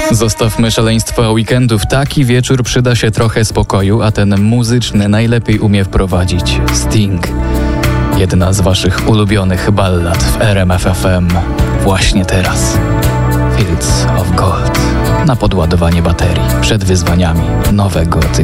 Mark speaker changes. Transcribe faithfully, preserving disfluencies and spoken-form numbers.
Speaker 1: Zostawmy szaleństwo weekendów. Taki wieczór przyda się trochę spokoju, a ten muzyczny najlepiej umie wprowadzić Sting. Jedna z waszych ulubionych ballad w R M F F M właśnie teraz. Fields of Gold na podładowanie baterii przed wyzwaniami nowego tygodnia.